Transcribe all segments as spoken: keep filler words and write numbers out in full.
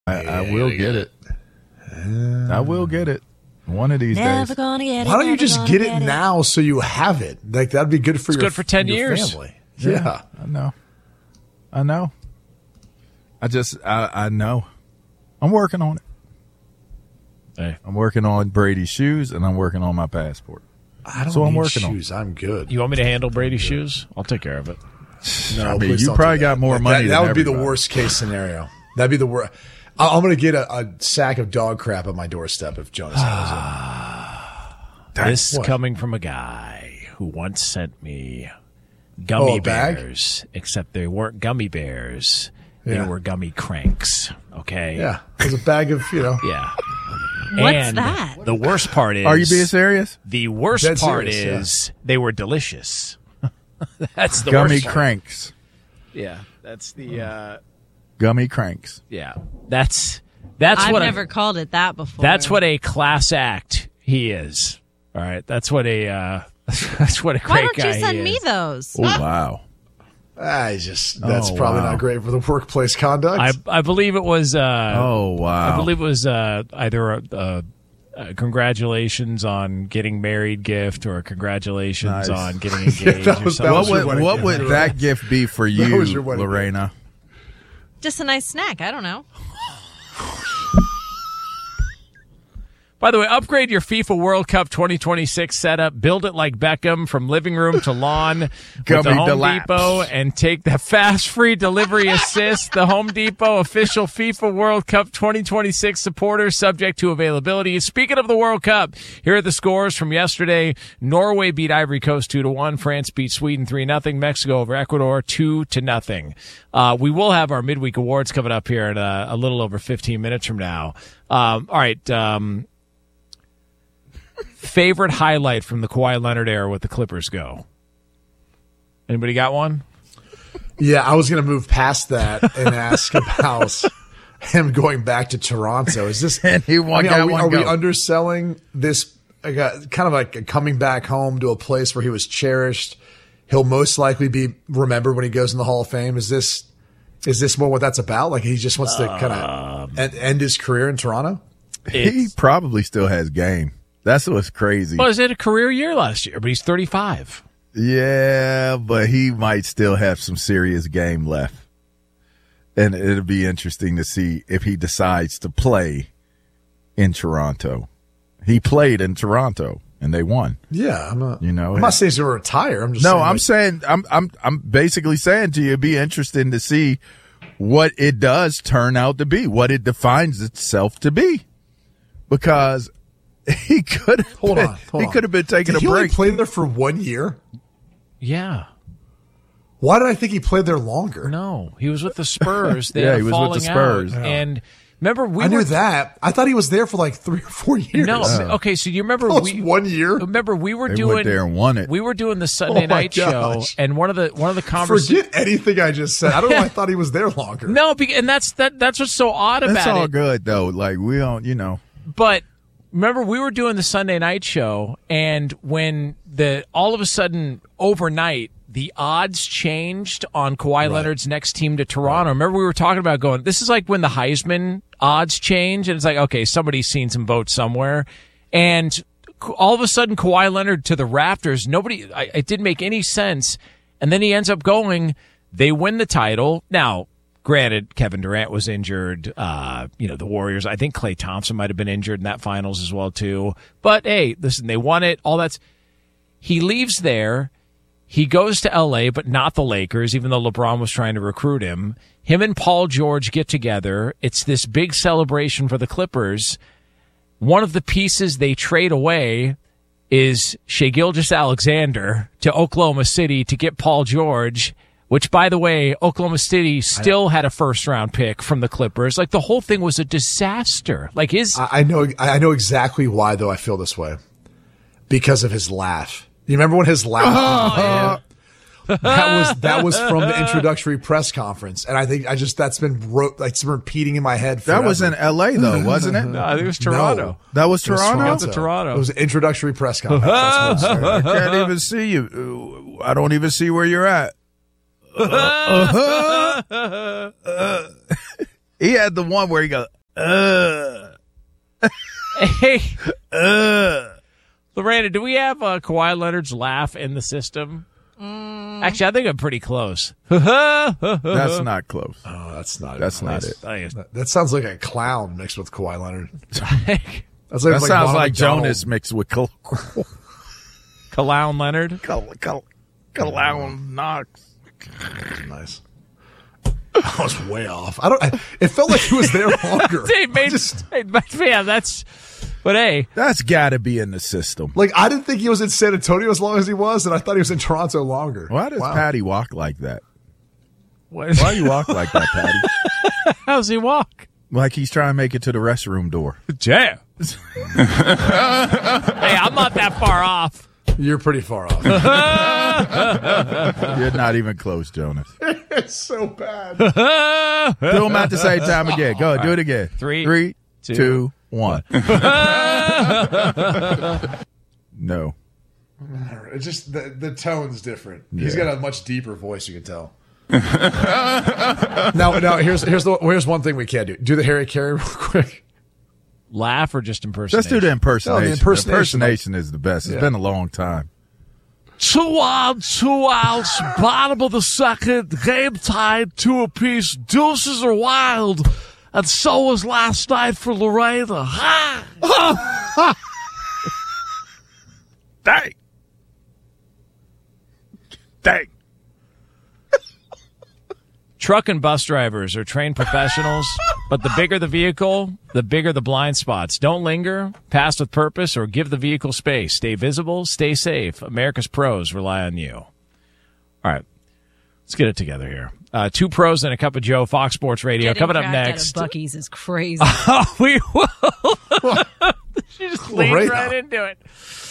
I, I will get it. I will get it one of these Never days. gonna get it. Why don't you never just gonna get it get now so you have it? Like that'd be good for It's your good for ten your years. family. Yeah. Yeah, I know. I know. I just, I, I know. I'm working on it. Hey. I'm working on Brady's shoes, and I'm working on my passport. I don't So I'm need working on shoes. I'm good. You want me to handle Brady's shoes? I'll take care of it. No, I mean, please you don't probably do that. got more That- money That, than would be the everybody. worst case scenario. That'd be the worst. I'm going to get a, a sack of dog crap on my doorstep if Jonas handles it. This What? coming from a guy who once sent me gummy Oh, a bag? bears, except they weren't gummy bears. They Yeah. were gummy cranks. Okay. Yeah, there's a bag of you know. Yeah. What's and that? The worst part is. Are you being serious? The worst Dead part serious, is they were delicious. That's the Gummy worst part. cranks. Yeah. That's the. Uh, Gummy cranks. yeah. That's that's I've what never a, called it that before. that's what a class act he is. All right. That's what a. Uh, that's what a Why great don't you guy send he me is. those? Oh, wow. I just that's Oh, probably wow. not great for the workplace conduct. I I believe it was. Uh, Oh, wow. I believe it was uh, either a, a, a congratulations on getting married gift or a congratulations Nice. on getting engaged that or was- that something. What was your would, wedding what gift. would that gift be for you, was your wedding gift. Lorena? Just a nice snack. I don't know. By the way, upgrade your FIFA World Cup twenty twenty-six setup. Build it like Beckham from living room to lawn with the Gummy Home Deluxe. Depot and take the fast free delivery assist. The Home Depot official FIFA World Cup twenty twenty-six supporter, subject to availability. Speaking of the World Cup, here are the scores from yesterday. Norway beat Ivory Coast two to one. France beat Sweden three nothing. Mexico over Ecuador two to nothing. Uh, we will have our midweek awards coming up here in a, a little over fifteen minutes from now. Um, all right. Um, Favorite highlight from the Kawhi Leonard era with the Clippers go? Anybody got one? yeah, I was going to move past that and ask about him going back to Toronto. Is this? And he won, I mean, got are we, one are we go. underselling this? Like a, kind of like a coming back home to a place where he was cherished. He'll most likely be remembered when he goes in the Hall of Fame. Is this? Is this more what that's about? Like he just wants to kind of end, end his career in Toronto? He It's- probably still has game. That's what's crazy. Well, he had a career year last year, but he's thirty-five. Yeah, but he might still have some serious game left. And it'll be interesting to see if he decides to play in Toronto. He played in Toronto and they won. Yeah, I'm not. You know, I'm not saying he's going to retire. I'm just No, saying, I'm like, saying I'm I'm I'm basically saying to you, it'd be interesting to see what it does turn out to be, what it defines itself to be. Because he could have hold been, on. Hold he on. could have been taking Did a he only break. play there for one year? Yeah. Why did I think he played there longer? No, he was with the Spurs. They Yeah, had a he was with the falling out. Spurs. And remember, we I knew were that. I thought he was there for like three or four years. No, okay. So you remember That was we one year. Remember we were They doing went there and won it. We were doing the Sunday Oh my night show, gosh. and one of the one of the conversations. Forget anything I just said. I don't know. I thought he was there longer. No, be- and that's that. That's what's so odd That's about all it. good though. Like we don't, you know. But remember, we were doing the Sunday night show, and when the all of a sudden overnight the odds changed on Kawhi Leonard's next team to Toronto. Remember, we were talking about going. This is like when the Heisman odds change, and it's like, okay, somebody's seen some votes somewhere, and all of a sudden Kawhi Leonard to the Raptors. Nobody, I, it didn't make any sense, and then he ends up going. They win the title now. Granted, Kevin Durant was injured. Uh, you know, the Warriors, I think Klay Thompson might have been injured in that finals as well, too. But, hey, listen, they won it. All that's. He leaves there. He goes to L A, but not the Lakers, even though LeBron was trying to recruit him. Him and Paul George get together. It's this big celebration for the Clippers. One of the pieces they trade away is Shai Gilgeous-Alexander to Oklahoma City to get Paul George, which, by the way, Oklahoma City still had a first-round pick from the Clippers. Like, the whole thing was a disaster. Like, his... I, I know. I know exactly why, though. I feel this way because of his laugh. You remember when his laugh? Oh, yeah. That was that was from the introductory press conference, and I think I just that's been wrote like it's been repeating in my head. Forever. That was in L A though, wasn't it? No, I think it was Toronto. No. That was It was Toronto. Toronto. to Toronto. It was an introductory press conference. That's what it was. I can't even see you. I don't even see where you're at. He had the one where he goes, uh, Hey, uh. Lorena, do we have uh, Kawhi Leonard's laugh in the system? Mm. Actually, I think I'm pretty close. That's not close. Oh, that's not. That's not nice. it. I think That, that sounds like a clown mixed with Kawhi Leonard. it's- That's like, That like sounds Ronald like McDonald. Jonas mixed with Col- Clown Leonard. Col- Col- Cologne Knox. Nice. I was way off. I don't. I, it felt like he was there longer. It made, Just- it made- yeah, that's. But hey, That's got to be in the system. like I didn't think he was in San Antonio as long as he was, and I thought he was in Toronto longer. Why does Wow. Patty walk like that? what, Why do you walk like that, Patty? how's he walk? Like he's trying to make it to the restroom door. Jam. Hey, I'm not that far off. You're pretty far off. You're not even close, Jonas. It's so bad. Do them at the same time again. Go ahead, do it again. Three, Three, two, two, one. No. It's just the the tone's different. He's Yeah. got a much deeper voice. You can tell. now, now here's here's the here's one thing we can't do. Do the Harry Carey real quick. Laugh or just impersonation? Let's do the impersonation. No, the impersonation. impersonation is the best. It's Yeah. been a long time. Two on, two outs, bottom of the second, game tied, two apiece. Deuces are wild, and so was last night for Lorena. Ha! Dang. Dang. Truck and bus drivers are trained professionals, but the bigger the vehicle, the bigger the blind spots. Don't linger, pass with purpose, or give the vehicle space. Stay visible, stay safe. America's pros rely on you. All right, let's get it together here. Uh, two pros and a cup of Joe, Fox Sports Radio. Getting Coming up cracked out of next. Buc-ee's is crazy. Oh, we will. She just leaned Lorena. right into it.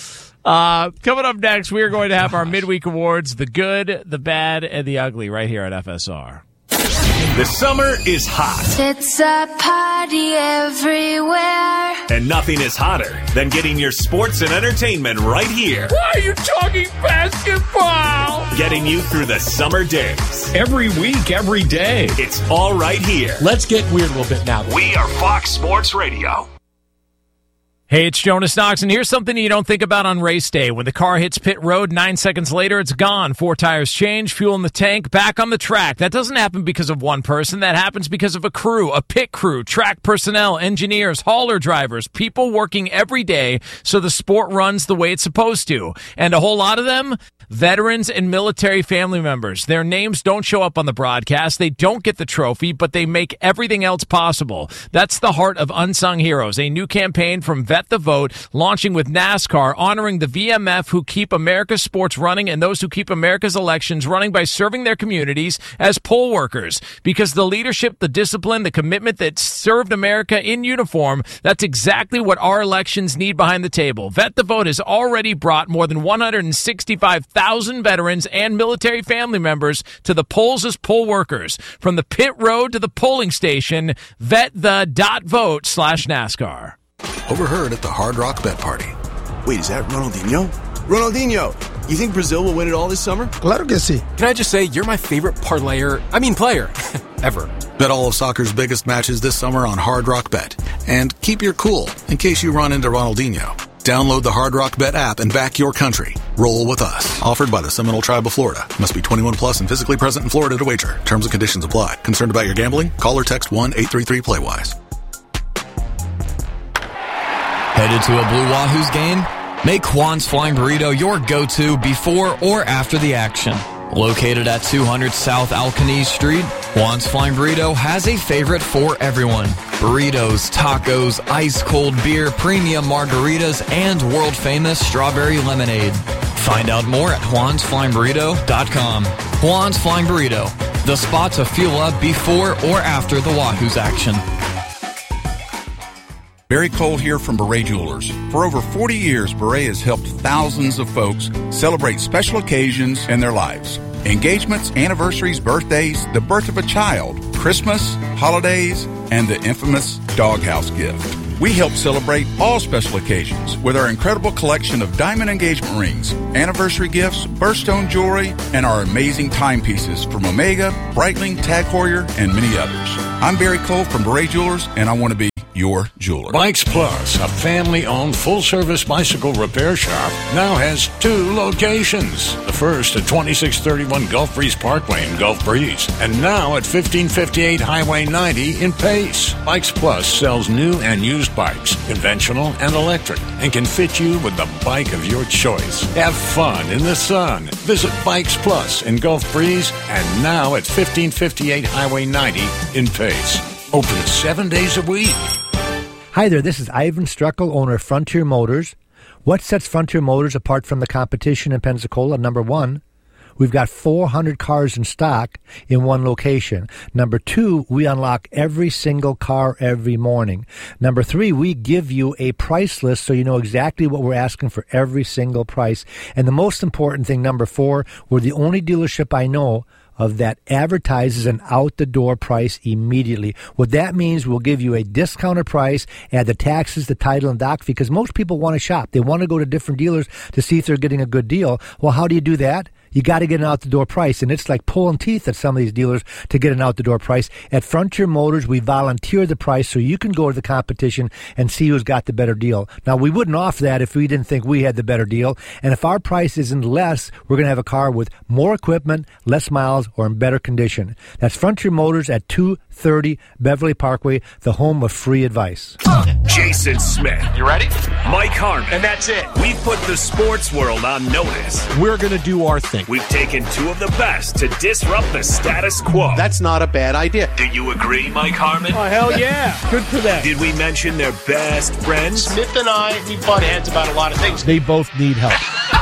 Uh, coming up next, we are going to have our midweek awards, the good, the bad, and the ugly, right here at F S R. The summer is hot, It's a party everywhere. and nothing is hotter than getting your sports and entertainment right here. Why are you talking basketball? Getting you through the summer days. Every week, every day. It's all right here. Let's get weird a little bit now. We are Fox Sports Radio. Hey, it's Jonas Knox, and here's something you don't think about on race day. When the car hits pit road, nine seconds later, it's gone. Four tires change, fuel in the tank, back on the track. That doesn't happen because of one person. That happens because of a crew, a pit crew, track personnel, engineers, hauler drivers, people working every day so the sport runs the way it's supposed to. And a whole lot of them, veterans and military family members. Their names don't show up on the broadcast. They don't get the trophy, but they make everything else possible. That's the heart of Unsung Heroes, a new campaign from Vet the Vote, launching with NASCAR, honoring the V M F who keep America's sports running and those who keep America's elections running by serving their communities as poll workers. Because the leadership, the discipline, the commitment that served America in uniform, that's exactly what our elections need behind the table. Vet the Vote has already brought more than one hundred sixty-five thousand veterans and military family members to the polls as poll workers. From the pit road to the polling station, vet the dot vote slash NASCAR. Overheard at the Hard Rock Bet Party. Wait, is that Ronaldinho? Ronaldinho, you think Brazil will win it all this summer? Claro que sí. Can I just say, you're my favorite parlayer, I mean player, ever. Bet all of soccer's biggest matches this summer on Hard Rock Bet. And keep your cool in case you run into Ronaldinho. Download the Hard Rock Bet app and back your country. Roll with us. Offered by the Seminole Tribe of Florida. Must be twenty-one plus and physically present in Florida to wager. Terms and conditions apply. Concerned about your gambling? Call or text one eight three three play wise. Headed to a Blue Wahoos game? Make Juan's Flying Burrito your go-to before or after the action. Located at two hundred South Alcanese Street, Juan's Flying Burrito has a favorite for everyone. Burritos, tacos, ice-cold beer, premium margaritas, and world-famous strawberry lemonade. Find out more at juans flying burrito dot com. Juan's Flying Burrito, the spot to fuel up before or after the Wahoos action. Barry Cole here from Beret Jewelers. For over forty years, Beret has helped thousands of folks celebrate special occasions in their lives. Engagements, anniversaries, birthdays, the birth of a child, Christmas, holidays, and the infamous doghouse gift. We help celebrate all special occasions with our incredible collection of diamond engagement rings, anniversary gifts, birthstone jewelry, and our amazing timepieces from Omega, Breitling, Tag Heuer, and many others. I'm Barry Cole from Beret Jewelers, and I want to be your jeweler. Bikes Plus, a family-owned full-service bicycle repair shop, now has two locations. The first at twenty-six thirty-one Gulf Breeze Parkway in Gulf Breeze, and now at fifteen fifty-eight Highway ninety in Pace. Bikes Plus sells new and used bikes, conventional and electric, and can fit you with the bike of your choice. Have fun in the sun. Visit Bikes Plus in Gulf Breeze, and now at fifteen fifty-eight Highway ninety in Pace. Open seven days a week. Hi there, this is Ivan Struckel, owner of Frontier Motors. What sets Frontier Motors apart from the competition in Pensacola? Number one, we've got four hundred cars in stock in one location. Number two, we unlock every single car every morning. Number three, we give you a price list so you know exactly what we're asking for every single price. And the most important thing, number four, we're the only dealership I know of that advertises an out-the-door price immediately. What that means, we'll give you a discounted price, add the taxes, the title, and doc fee, because most people want to shop. They want to go to different dealers to see if they're getting a good deal. Well, how do you do that? You got to get an out-the-door price, and it's like pulling teeth at some of these dealers to get an out-the-door price. At Frontier Motors, we volunteer the price so you can go to the competition and see who's got the better deal. Now, we wouldn't offer that if we didn't think we had the better deal, and if our price isn't less, we're going to have a car with more equipment, less miles, or in better condition. That's Frontier Motors at two thirty Beverly Parkway, the home of free advice. Jason Smith. You ready? Mike Harmon. And that's it. We've put the sports world on notice. We're going to do our thing. We've taken two of the best to disrupt the status quo. That's not a bad idea. Do you agree, Mike Harmon? Oh, hell yeah. Good for them. Did we mention their best friends? Smith and I, we butt heads about a lot of things. They both need help.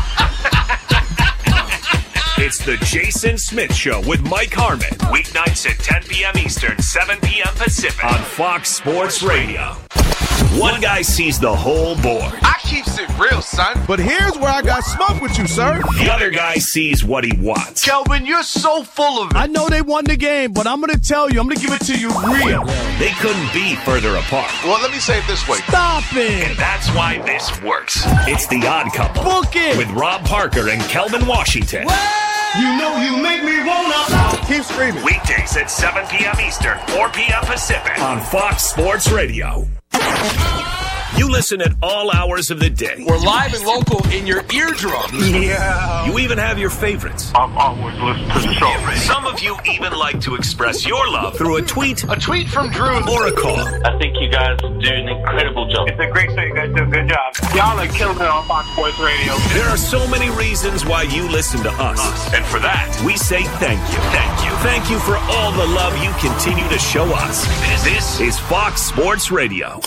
It's the Jason Smith Show with Mike Harmon. Weeknights at ten p.m. Eastern, seven p.m. Pacific on Fox Sports Radio. One guy sees the whole board. I keeps it real, son. But here's where I got smoke with you, sir. The other guy sees what he wants. Kelvin, you're so full of it. I know they won the game, but I'm going to tell you, I'm going to give it to you real. They couldn't be further apart. Well, let me say it this way. Stop it. And that's why this works. It's The Odd Couple. Book it. With Rob Parker and Kelvin Washington. What? You know you make me wanna. Keep screaming. Weekdays at seven p.m. Eastern, four p.m. Pacific on Fox Sports Radio. You listen at all hours of the day. We're live and local in your eardrums. Yeah. You even have your favorites. I'm always listening to the show. Some of you even like to express your love through a tweet, a tweet from Drew, or a call. I think you guys do an incredible job. It's a great show. You guys do a good job. Y'all are killing it on Fox Sports Radio. There are so many reasons why you listen to us. And for that, we say thank you. Thank you. Thank you for all the love you continue to show us. This is Fox Sports Radio.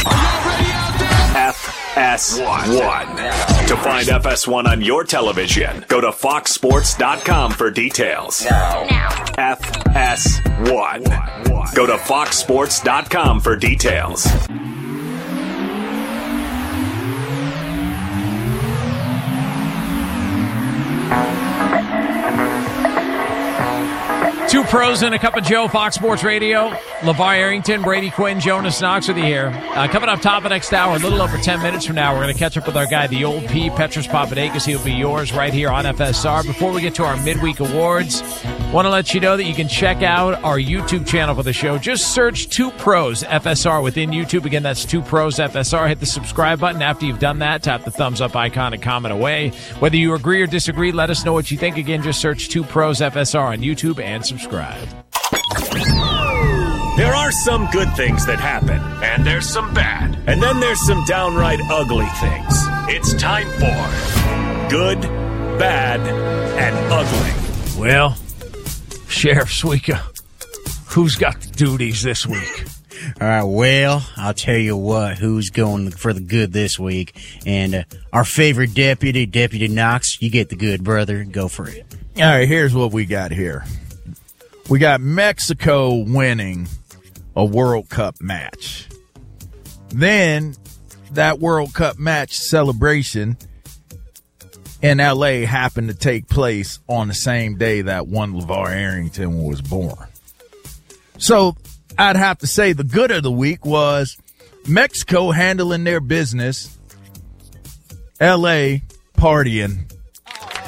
F S one. To find F S one on your television, go to fox sports dot com for details. Now. F S one. Go to fox sports dot com for details. Two pros and a cup of Joe, Fox Sports Radio. LeVar Arrington, Brady Quinn, Jonas Knox with you here. Uh, coming up top of next hour, a little over ten minutes from now, we're going to catch up with our guy, the old P, Petros Papadakis. He'll be yours right here on F S R. Before we get to our midweek awards, want to let you know that you can check out our YouTube channel for the show. Just search Two Pros F S R within YouTube. Again, that's Two Pros F S R. Hit the subscribe button. After you've done that, tap the thumbs up icon and comment away. Whether you agree or disagree, let us know what you think. Again, just search Two Pros F S R on YouTube and subscribe. There are some good things that happen, and there's some bad, and then there's some downright ugly things. It's time for Good, Bad, and Ugly. Well, Sheriff Suika, who's got the duties this week? All right, well, I'll tell you what, who's going for the good this week. And uh, our favorite deputy, Deputy Knox, you get the good, brother. Go for it. All right, here's what we got here. We got Mexico winning a World Cup match. Then that World Cup match celebration in L A happened to take place on the same day that one LeVar Arrington was born. So I'd have to say the good of the week was Mexico handling their business, L A partying,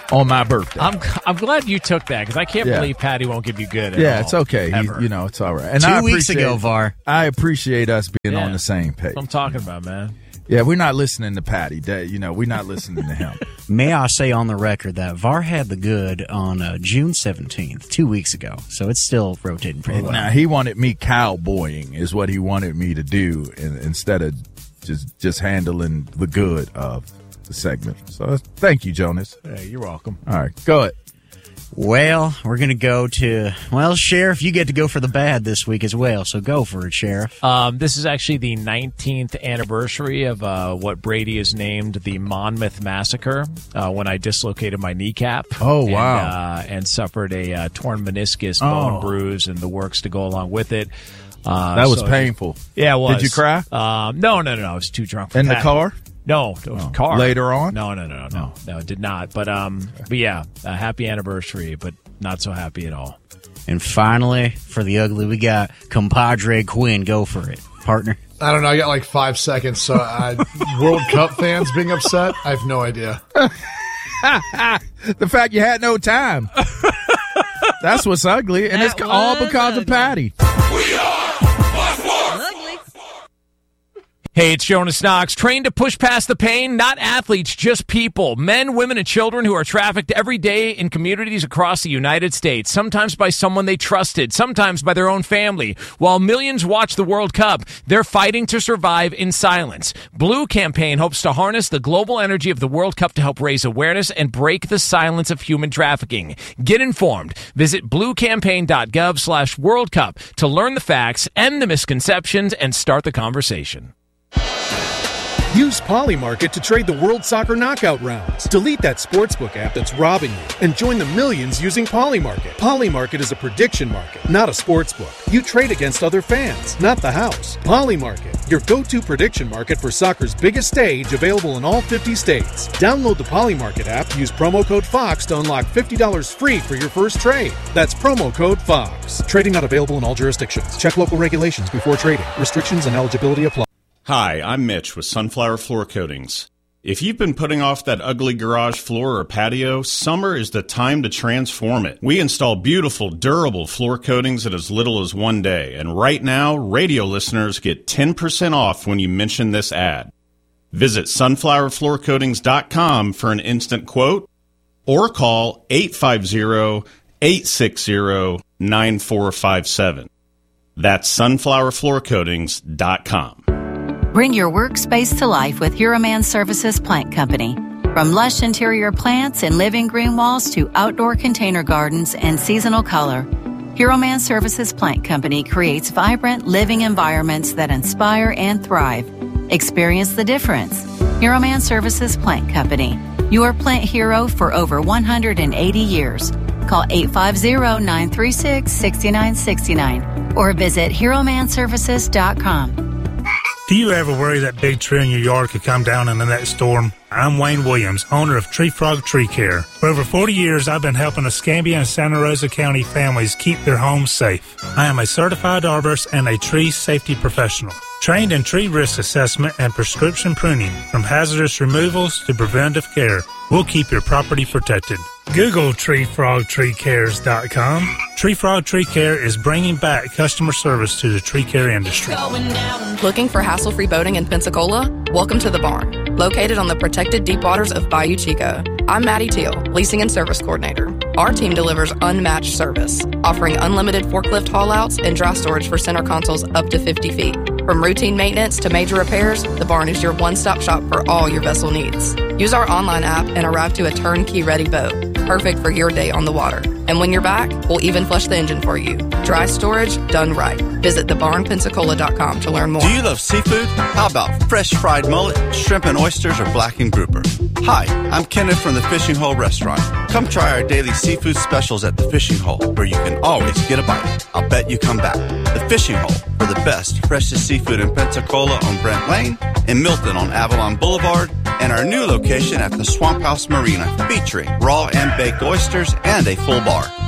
on my birthday. I'm I'm glad you took that because I can't Yeah. believe Patty won't give you good. At yeah, all, it's okay. He- ever. you know, it's all right. And Two I weeks appreciate- ago, Var. I appreciate us being Yeah. on the same page. That's what I'm talking about, man. Yeah, we're not listening to Patty. That- You know, we're not listening to him. May I say on the record that Var had the good on uh, June seventeenth, two weeks ago. So it's still rotating pretty well. Now, he wanted me cowboying is what he wanted me to do in, instead of just just handling the good of the segment. So thank you, Jonas. Hey, you're welcome. All right, go ahead. Well, we're going to go to, well, Sheriff, you get to go for the bad this week as well, so go for it, Sheriff. Um, this is actually the nineteenth anniversary of uh, what Brady has named the Monmouth Massacre, uh, when I dislocated my kneecap. Oh, and, wow. Uh, and suffered a uh, torn meniscus, Oh. bone bruise, and the works to go along with it. Uh, That was so- painful. Yeah, it was. Did you cry? Um, no, no, no, no. I was too drunk for In the that. car? No, it was car. Later on? No, no, no, no, no. No, it did not. But, um, but yeah, a happy anniversary, but not so happy at all. And finally, for the ugly, we got compadre Quinn. Go for it, partner. I don't know. I got like five seconds. So I, World Cup fans being upset, I have no idea. The fact you had no time. That's what's ugly, and it's all because of Patty. Hey, it's Jonas Knox. Trained to push past the pain, not athletes, just people. Men, women, and children who are trafficked every day in communities across the United States, sometimes by someone they trusted, sometimes by their own family. While millions watch the World Cup, they're fighting to survive in silence. Blue Campaign hopes to harness the global energy of the World Cup to help raise awareness and break the silence of human trafficking. Get informed. Visit bluecampaign.gov slash World Cup to learn the facts, end the misconceptions, and start the conversation. Use Polymarket to trade the World Soccer Knockout rounds. Delete that sportsbook app that's robbing you and join the millions using Polymarket. Polymarket is a prediction market, not a sportsbook. You trade against other fans, not the house. Polymarket, your go-to prediction market for soccer's biggest stage, available in all fifty states. Download the Polymarket app, use promo code FOX to unlock fifty dollars free for your first trade. That's promo code FOX. Trading not available in all jurisdictions. Check local regulations before trading. Restrictions and eligibility apply. Hi, I'm Mitch with Sunflower Floor Coatings. If you've been putting off that ugly garage floor or patio, summer is the time to transform it. We install beautiful, durable floor coatings in as little as one day, and right now, radio listeners get ten percent off when you mention this ad. Visit sunflower floor coatings dot com for an instant quote, or call eight five zero, eight six zero, nine four five seven. That's sunflower floor coatings dot com. Bring your workspace to life with Huraman Services Plant Company. From lush interior plants and living green walls to outdoor container gardens and seasonal color, Huraman Services Plant Company creates vibrant living environments that inspire and thrive. Experience the difference. Huraman Services Plant Company, your plant hero for over one hundred eighty years. Call eight five zero, nine three six, six nine six nine or visit huraman services dot com. Do you ever worry that big tree in your yard could come down in the next storm? I'm Wayne Williams, owner of Tree Frog Tree Care. For over forty years, I've been helping Escambia and Santa Rosa County families keep their homes safe. I am a certified arborist and a tree safety professional, trained in tree risk assessment and prescription pruning. From hazardous removals to preventive care, we'll keep your property protected. Google tree frog tree cares dot com. Tree Frog Tree Care is bringing back customer service to the tree care industry. Looking for hassle-free boating in Pensacola? Welcome to the Barn, located on the protected deep waters of Bayou Chico. I'm Maddie Teal, Leasing and Service Coordinator. Our team delivers unmatched service, offering unlimited forklift haul-outs and dry storage for center consoles up to fifty feet. From routine maintenance to major repairs, the Barn is your one-stop shop for all your vessel needs. Use our online app and arrive to a turnkey-ready boat, perfect for your day on the water. And when you're back, we'll even flush the engine for you. Dry storage done right. Visit the barn pensacola dot com to learn more. Do you love seafood? How about fresh fried mullet, shrimp and oysters, or blackened grouper? Hi, I'm Kenneth from the Fishing Hole Restaurant. Come try our daily seafood specials at the Fishing Hole, where you can always get a bite. I'll bet you come back. The Fishing Hole, for the best, freshest seafood in Pensacola on Brent Lane, in Milton on Avalon Boulevard, and our new location at the Swamp House Marina, featuring raw and baked oysters and a full bar.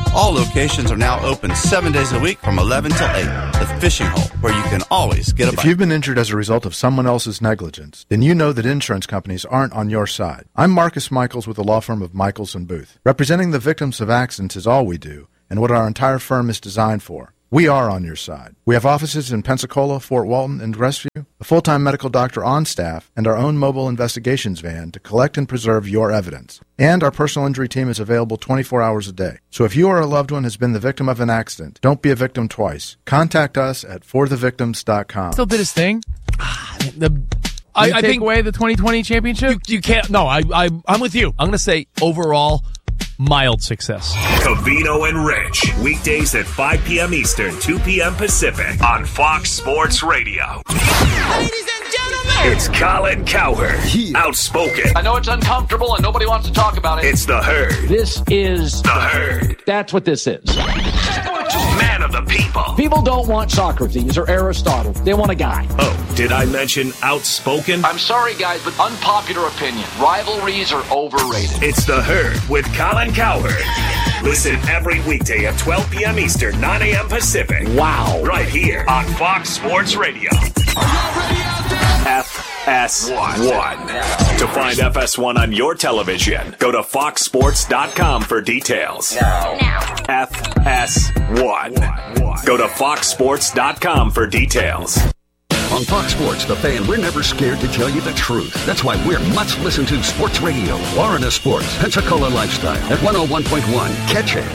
All locations are now open seven days a week from eleven till eight. The Fishing Hole, where you can always get a bite. If you've been injured as a result of someone else's negligence, then you know that insurance companies aren't on your side. I'm Marcus Michaels with the law firm of Michaels and Booth. Representing the victims of accidents is all we do, and what our entire firm is designed for. We are on your side. We have offices in Pensacola, Fort Walton, and Rescue, a full-time medical doctor on staff, and our own mobile investigations van to collect and preserve your evidence. And our personal injury team is available twenty-four hours a day. So if you or a loved one has been the victim of an accident, don't be a victim twice. Contact us at for the victims dot com. Still did his thing. The I, I take think away the twenty twenty championship. You, you can't. No, I, I, I'm with you. I'm going to say overall, mild success. Covino and Rich, weekdays at five p.m. Eastern, two p.m. Pacific on Fox Sports Radio. Ladies and gentlemen, it's Colin Cowherd, outspoken. I know it's uncomfortable and nobody wants to talk about it. It's the Herd. This is the Herd. That's what this is. Man of the people. People don't want Socrates or Aristotle. They want a guy. Oh, did I mention outspoken? I'm sorry, guys, but unpopular opinion. Rivalries are overrated. It's the Herd with Colin Cowherd. Listen every weekday at twelve p.m. Eastern, nine a.m. Pacific. Wow. Right here on Fox Sports Radio. F S one. To find F S one on your television, go to fox sports dot com for details. Now. Now. F S one. Go to fox sports dot com for details. On Fox Sports, The Fan, we're never scared to tell you the truth. That's why we're much listened to sports radio. Florida Sports, Pensacola Lifestyle at one oh one point one. Catch it.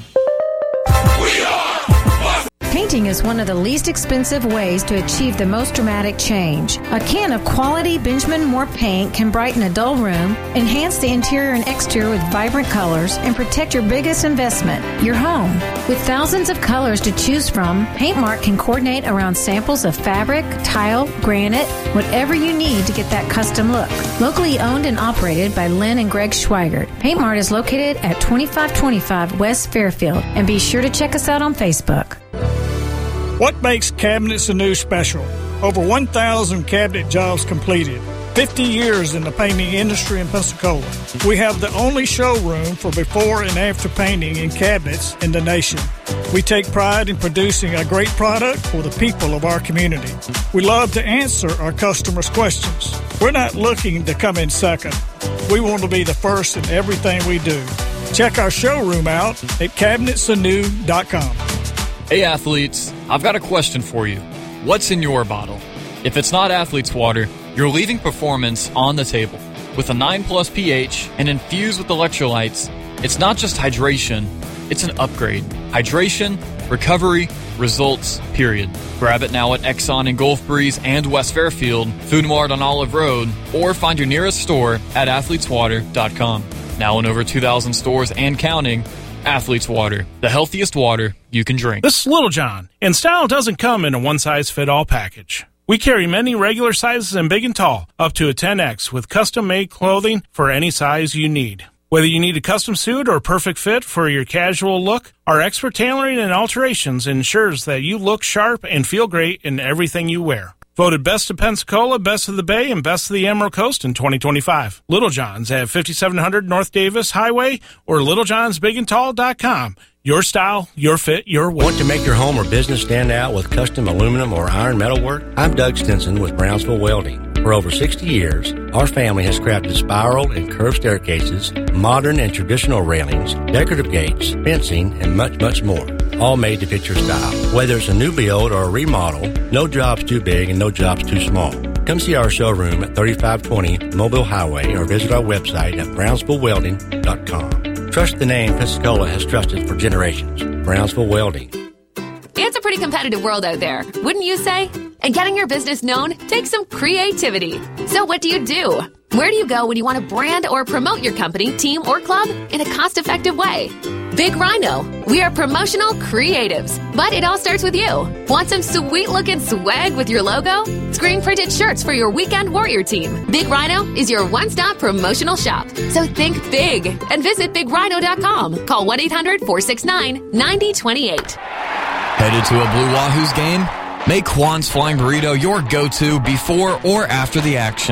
We are. Painting is one of the least expensive ways to achieve the most dramatic change. A can of quality Benjamin Moore paint can brighten a dull room, enhance the interior and exterior with vibrant colors, and protect your biggest investment, your home. With thousands of colors to choose from, PaintMart can coordinate around samples of fabric, tile, granite, whatever you need to get that custom look. Locally owned and operated by Lynn and Greg Schweigert, PaintMart is located at twenty-five twenty-five West Fairfield, and be sure to check us out on Facebook. What makes Cabinets Anew special? Over one thousand cabinet jobs completed. fifty years in the painting industry in Pensacola. We have the only showroom for before and after painting in cabinets in the nation. We take pride in producing a great product for the people of our community. We love to answer our customers' questions. We're not looking to come in second. We want to be the first in everything we do. Check our showroom out at cabinets anew dot com. Hey athletes, I've got a question for you. What's in your bottle? If it's not Athlete's Water, you're leaving performance on the table. With a nine plus pH and infused with electrolytes, it's not just hydration, it's an upgrade. Hydration, recovery, results, period. Grab it now at Exxon in Gulf Breeze and West Fairfield, Food Mart on Olive Road, or find your nearest store at athletes water dot com. Now in over two thousand stores and counting, Athlete's Water, the healthiest water you can drink. This is Little John, and style doesn't come in a one-size-fit-all package. We carry many regular sizes and big and tall, up to a ten X, with custom-made clothing for any size you need. Whether you need a custom suit or a perfect fit for your casual look, our expert tailoring and alterations ensures that you look sharp and feel great in everything you wear. Voted Best of Pensacola, Best of the Bay, and Best of the Emerald Coast in twenty twenty-five. Little John's at fifty-seven hundred North Davis Highway or little johns big and tall dot com. Your style, your fit, your way. Want to make your home or business stand out with custom aluminum or iron metal work? I'm Doug Stinson with Brownsville Welding. For over sixty years, our family has crafted spiral and curved staircases, modern and traditional railings, decorative gates, fencing, and much, much more. All made to fit your style. Whether it's a new build or a remodel, no job's too big and no job's too small. Come see our showroom at thirty-five twenty Mobile Highway or visit our website at brownsville welding dot com. Trust the name Pensacola has trusted for generations. Brownsville Welding. It's a pretty competitive world out there, wouldn't you say? And getting your business known takes some creativity. So what do you do? Where do you go when you want to brand or promote your company, team, or club in a cost-effective way? Big Rhino. We are promotional creatives, but it all starts with you. Want some sweet-looking swag with your logo? Screen-printed shirts for your weekend warrior team. Big Rhino is your one-stop promotional shop. So think big and visit big rhino dot com. Call one eight hundred four six nine nine zero two eight. Headed to a Blue Wahoos game? Make Juan's Flying Burrito your go-to before or after the action.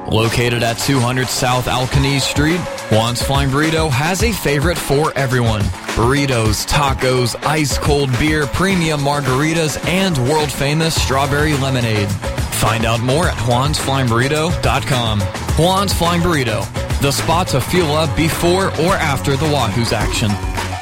Located at two hundred South Alcanese Street, Juan's Flying Burrito has a favorite for everyone. Burritos, tacos, ice-cold beer, premium margaritas, and world-famous strawberry lemonade. Find out more at juans flying burrito dot com. Juan's Flying Burrito, the spot to fuel up before or after the Wahoos action.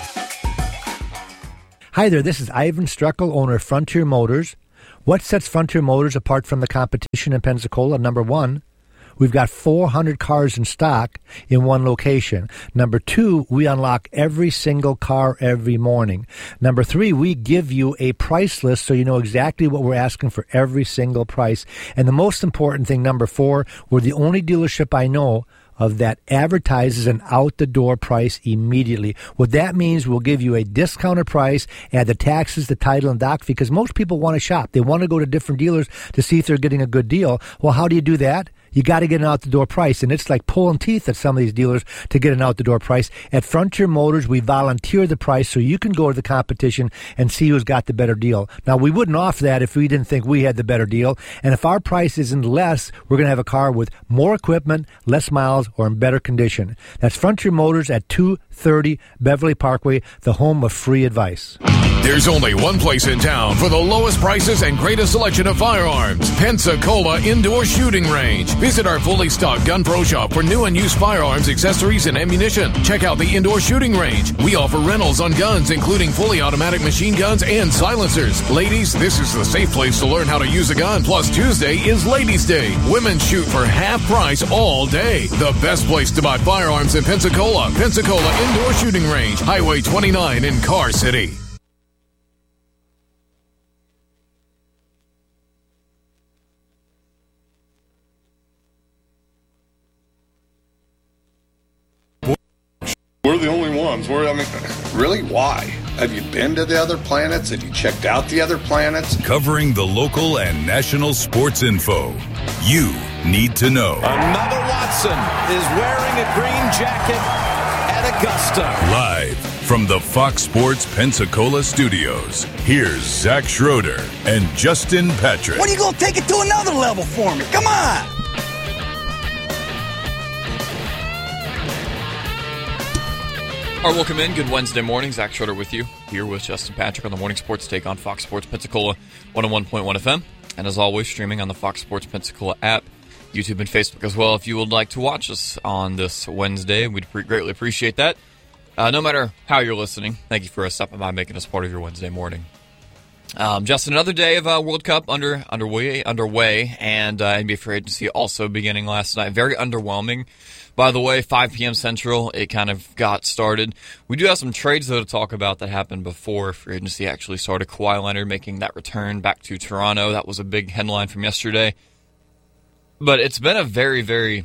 Hi there, this is Ivan Struckel, owner of Frontier Motors. What sets Frontier Motors apart from the competition in Pensacola? Number one, we've got four hundred cars in stock in one location. Number two, we unlock every single car every morning. Number three, we give you a price list so you know exactly what we're asking for every single price. And the most important thing, number four, we're the only dealership I know of that advertises an out-the-door price immediately. What that means, we'll give you a discounted price, add the taxes, the title, and doc, because most people want to shop. They want to go to different dealers to see if they're getting a good deal. Well, how do you do that? You got to get an out-the-door price, and it's like pulling teeth at some of these dealers to get an out-the-door price. At Frontier Motors, we volunteer the price so you can go to the competition and see who's got the better deal. Now, we wouldn't offer that if we didn't think we had the better deal, and if our price isn't less, we're going to have a car with more equipment, less miles, or in better condition. That's Frontier Motors at two thirty Beverly Parkway, the home of free advice. There's only one place in town for the lowest prices and greatest selection of firearms. Pensacola Indoor Shooting Range. Visit our fully stocked Gun Pro shop for new and used firearms, accessories, and ammunition. Check out the Indoor Shooting Range. We offer rentals on guns, including fully automatic machine guns and silencers. Ladies, this is the safe place to learn how to use a gun. Plus, Tuesday is Ladies' Day. Women shoot for half price all day. The best place to buy firearms in Pensacola. Pensacola Indoor Shooting Range. Highway twenty-nine in Car City. We're the only ones. We're, I mean, really? Why? Have you been to the other planets? Have you checked out the other planets? Covering the local and national sports info you need to know. Another Watson is wearing a green jacket at Augusta. Live from the Fox Sports Pensacola studios, here's Zach Schroeder and Justin Patrick. When are you going to take it to another level for me? Come on! All right, welcome in. Good Wednesday morning. Zach Schroeder with you, here with Justin Patrick on the Morning Sports Take on Fox Sports Pensacola one oh one point one F M. And as always, streaming on the Fox Sports Pensacola app, YouTube and Facebook as well. If you would like to watch us on this Wednesday, we'd pre- greatly appreciate that. Uh, no matter how you're listening, thank you for stopping by, making us part of your Wednesday morning. Um, just another day of uh, World Cup under underway, underway, and uh, N B A free agency also beginning last night. Very underwhelming. By the way, five p.m. Central, it kind of got started. We do have some trades, though, to talk about that happened before free agency actually started. Kawhi Leonard making that return back to Toronto. That was a big headline from yesterday. But it's been a very, very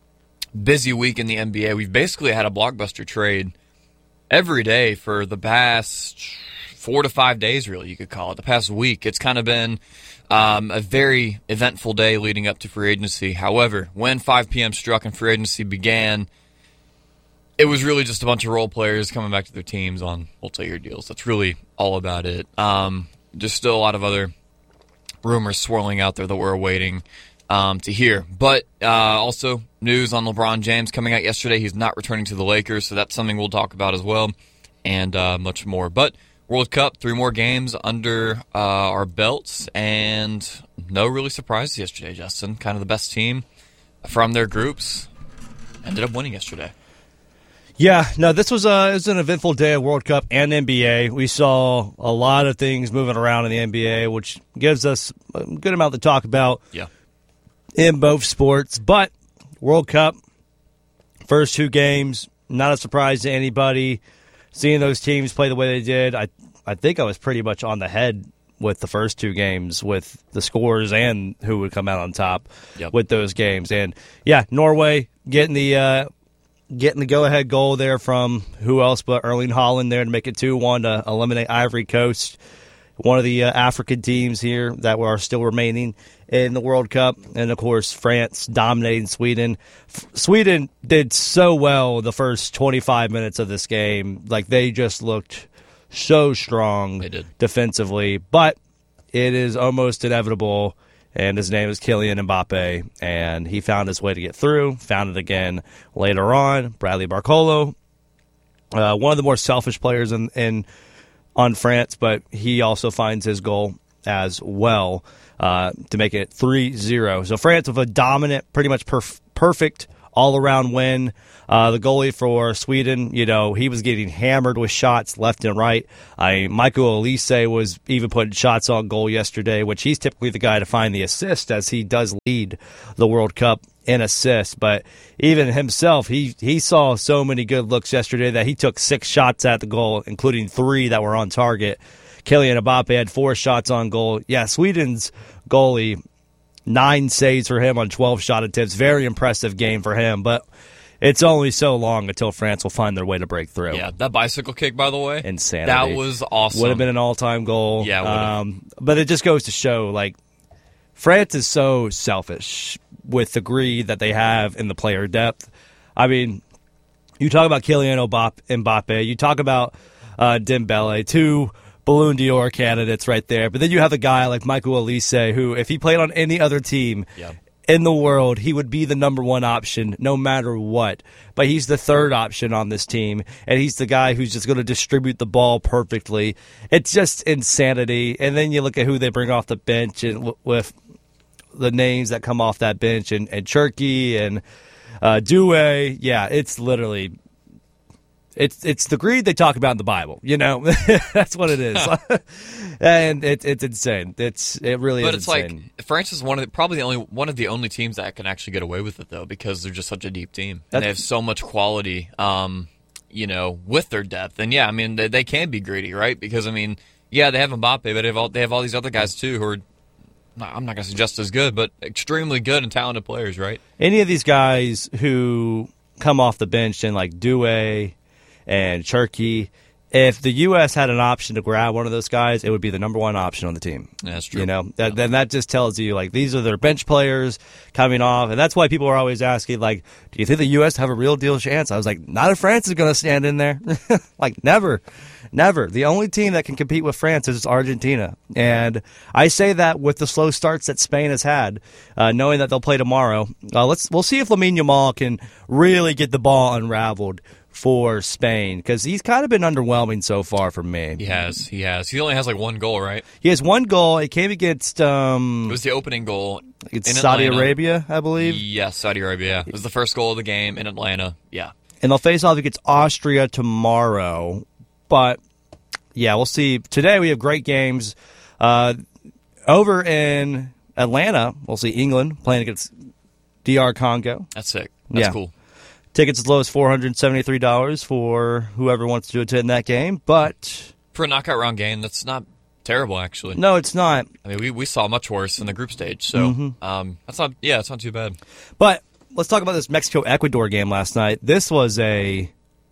busy week in the N B A. We've basically had a blockbuster trade every day for the past four to five days, really, you could call it. The past week, it's kind of been um, a very eventful day leading up to free agency. However, when five p.m. struck and free agency began, it was really just a bunch of role players coming back to their teams on multi-year deals. That's really all about it. Um, there's still a lot of other rumors swirling out there that we're awaiting um, to hear. But uh, also news on LeBron James coming out yesterday. He's not returning to the Lakers, so that's something we'll talk about as well, and uh, much more. But World Cup, three more games under uh, our belts, and no really surprises yesterday, Justin. Kind of the best team from their groups ended up winning yesterday. Yeah, no, this was, a, it was an eventful day of World Cup and N B A. We saw a lot of things moving around in the N B A, which gives us a good amount to talk about yeah. in both sports. But World Cup, first two games, not a surprise to anybody. Seeing those teams play the way they did, I I think I was pretty much on the head with the first two games with the scores and who would come out on top yep. with those games. And, yeah, Norway getting the uh, getting the go-ahead goal there from who else but Erling Haaland there to make it two one to eliminate Ivory Coast, one of the uh, African teams here that are still remaining in the World Cup. And, of course, France dominating Sweden. F- Sweden did so well the first twenty-five minutes of this game. Like, they just looked so strong they did. defensively. But it is almost inevitable and his name is Kylian Mbappe, and he found his way to get through, found it again later on. Bradley Barcolo, uh, one of the more selfish players in, in on France, but he also finds his goal as well uh, to make it three zero. So France with a dominant, pretty much perf- perfect all-around win. Uh, the goalie for Sweden, you know, he was getting hammered with shots left and right. I, Michael Olise was even putting shots on goal yesterday, which he's typically the guy to find the assist, as he does lead the World Cup in assists. But even himself, he, he saw so many good looks yesterday that he took six shots at the goal, including three that were on target. Kylian Mbappe had four shots on goal. Yeah, Sweden's goalie, nine saves for him on twelve shot attempts. Very impressive game for him, but it's only so long until France will find their way to break through. Yeah, that bicycle kick, by the way, insanity. That was awesome. Would have been an all-time goal. Yeah, um, but it just goes to show, like, France is so selfish with the greed that they have in the player depth. I mean, you talk about Kylian Mbappe, you talk about uh, Dembele, two Ballon d'Or candidates right there. But then you have a guy like Michael Olise, who, if he played on any other team yeah. in the world, he would be the number one option no matter what. But he's the third option on this team, and he's the guy who's just going to distribute the ball perfectly. It's just insanity. And then you look at who they bring off the bench, and w- with the names that come off that bench, and, and Cherki and uh, Doué. Yeah, it's literally... It's it's the greed they talk about in the Bible, you know. That's what it is, and it, it's insane. It's it really but is. But insane. it's like France is one of the, probably the only one of the only teams that can actually get away with it, though, because they're just such a deep team and That's, they have so much quality, um, you know, with their depth. And yeah, I mean they, they can be greedy, right? Because I mean, yeah, they have Mbappe, but they have all, they have all these other guys too who are. I'm not going to say just as good, but extremely good and talented players, right? Any of these guys who come off the bench and like Doué and Cherki, if the U S had an option to grab one of those guys, it would be the number one option on the team. Yeah, that's true. You know, that, then that just tells you, like, these are their bench players coming off, and that's why people are always asking, like, do you think the U S have a real deal chance? I was like, not if France is going to stand in there. Like, never. Never. The only team that can compete with France is Argentina. And I say that with the slow starts that Spain has had, uh, knowing that they'll play tomorrow. Uh, let's We'll see if Lamine Yamal can really get the ball unraveled for Spain, because he's kind of been underwhelming so far for me. He has. He has. He only has like one goal, right? He has one goal. It came against... Um, it was the opening goal in Atlanta. Saudi Arabia, I believe. Yes, Saudi Arabia. It was the first goal of the game in Atlanta. Yeah. And they'll face off against Austria tomorrow. But, yeah, we'll see. Today we have great games. Uh, over in Atlanta, we'll see England playing against D R Congo. That's sick. That's yeah. cool. Tickets as low as four hundred seventy-three dollars for whoever wants to attend that game. But for a knockout round game, that's not terrible, actually. No, it's not. I mean, we, we saw much worse in the group stage, so mm-hmm. um, that's not. Yeah, it's not too bad. But let's talk about this Mexico-Ecuador game last night. This was a...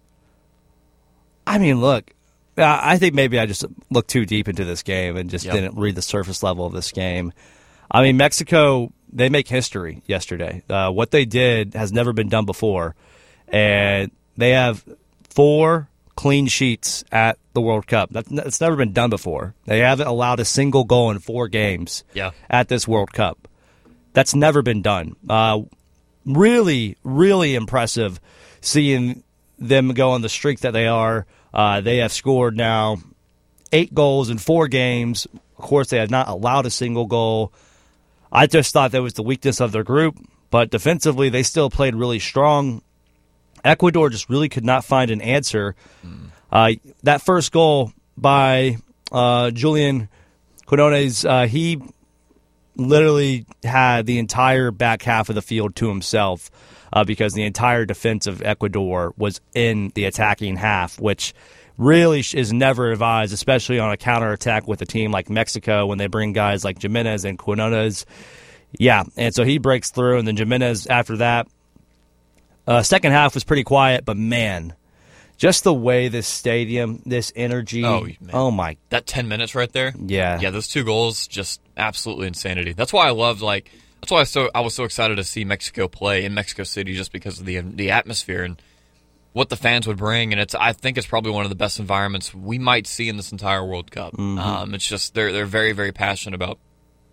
I mean, look, I think maybe I just looked too deep into this game and just yep. didn't read the surface level of this game. I mean, Mexico, they make history yesterday. Uh, what they did has never been done before. And they have four clean sheets at the World Cup. That's, that's never been done before. They haven't allowed a single goal in four games yeah. at this World Cup. That's never been done. Uh, really, really impressive seeing them go on the streak that they are. Uh, they have scored now eight goals in four games. Of course, they have not allowed a single goal. I just thought that was the weakness of their group, but defensively they still played really strong. Ecuador just really could not find an answer. Mm. Uh, that first goal by uh, Julian Quinones, uh, he literally had the entire back half of the field to himself uh, because the entire defense of Ecuador was in the attacking half, which really is never advised, especially on a counterattack with a team like Mexico when they bring guys like Jimenez and Quinones. Yeah, and so he breaks through, and then Jimenez after that. Uh, second half was pretty quiet, but man, just the way this stadium, this energy. Oh, man. Oh my. That ten minutes right there. Yeah. Yeah, those two goals, just absolutely insanity. That's why I loved, like, that's why I, so, I was so excited to see Mexico play in Mexico City, just because of the the atmosphere and what the fans would bring. And it's I think it's probably one of the best environments we might see in this entire World Cup. Mm-hmm. Um, it's just, they're, they're very, very passionate about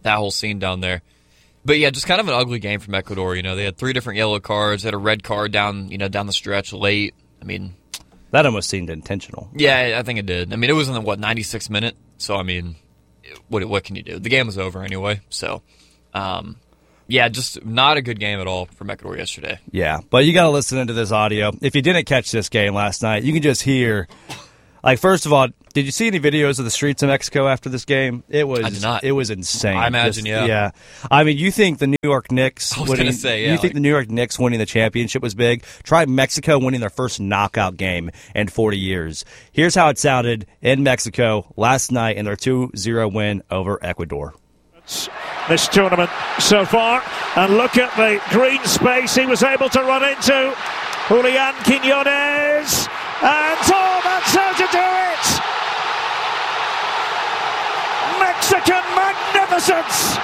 that whole scene down there. But yeah, just kind of an ugly game from Ecuador. You know, they had three different yellow cards. They had a red card down, you know, down the stretch late. I mean, that almost seemed intentional. Yeah, I think it did. I mean, it was in the what ninety-sixth minute. So I mean, what what can you do? The game was over anyway. So, um, yeah, just not a good game at all from Ecuador yesterday. Yeah, but you got to listen into this audio. If you didn't catch this game last night, you can just hear. Like, first of all, did you see any videos of the streets of Mexico after this game? It was I did not. It was insane. I imagine, Just, yeah. Yeah. I mean, you think the New York Knicks I was winning, gonna say, yeah, you think like- the New York Knicks winning the championship was big? Try Mexico winning their first knockout game in forty years. Here's how it sounded in Mexico last night in their two zero win over Ecuador. This tournament so far, and look at the green space he was able to run into. Julian Quiñones, and oh, that's how to do it! Mexican magnificence!